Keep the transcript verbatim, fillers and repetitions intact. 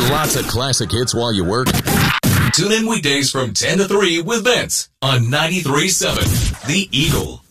lots of classic hits while you work. Tune in weekdays from ten to three with Vince on ninety-three point seven The Eagle.